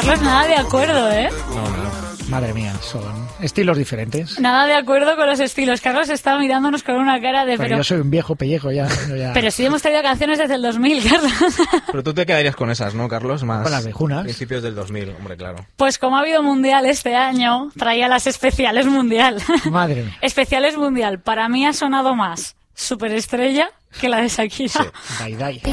Carlos, nada de acuerdo, ¿eh? No. Madre mía, son estilos diferentes. Nada de acuerdo con los estilos. Carlos está mirándonos con una cara de... Pero yo soy un viejo pellejo ya. Pero sí hemos traído canciones desde el 2000, Carlos. Pero tú te quedarías con esas, ¿no, Carlos? Más con las viejunas. Principios del 2000, hombre, claro. Pues como ha habido Mundial este año, traía las especiales Mundial. Madre mía. Especiales Mundial. Para mí ha sonado más Superestrella que la de Shakira. Sí. Dai, dai.